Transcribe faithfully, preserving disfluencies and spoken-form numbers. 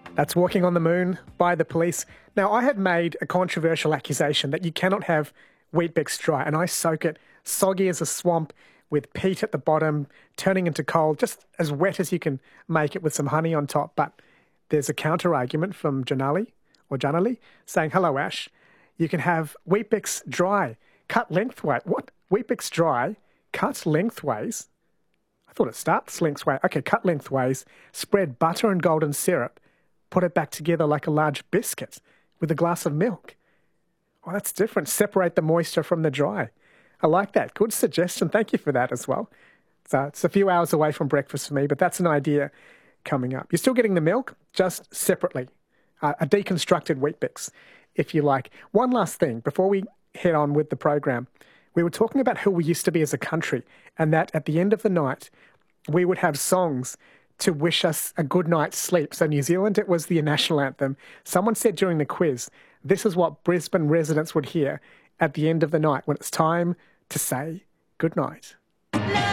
That's Walking on the Moon by The Police. Now, I had made a controversial accusation that you cannot have Weet-Bix dry, and I soak it soggy as a swamp with peat at the bottom, turning into coal, just as wet as you can make it with some honey on top. But there's a counter-argument from Janali, or Janali, saying, hello, Ash, you can have Weet-Bix dry, cut lengthways. What? Weet-Bix dry, cut lengthways? I thought it starts lengthways. Okay, cut lengthways, spread butter and golden syrup, put it back together like a large biscuit with a glass of milk. Oh, that's different. Separate the moisture from the dry. I like that. Good suggestion. Thank you for that as well. So it's a few hours away from breakfast for me, but that's an idea coming up. You're still getting the milk, just separately. Uh, a deconstructed Weet-Bix, if you like. One last thing before we head on with the program. We were talking about who we used to be as a country, and that at the end of the night, we would have songs to wish us a good night's sleep. So New Zealand, it was the national anthem. Someone said during the quiz, this is what Brisbane residents would hear at the end of the night when it's time to say good night.